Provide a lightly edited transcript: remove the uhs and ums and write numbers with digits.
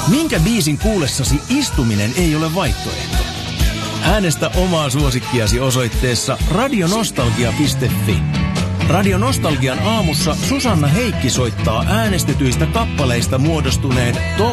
Minkä biisin kuullessasi istuminen ei ole vaihtoehto? Äänestä omaa suosikkiasi osoitteessa radionostalgia.fi. Radio Nostalgian aamussa Susanna Heikki soittaa äänestetyistä kappaleista muodostuneen Top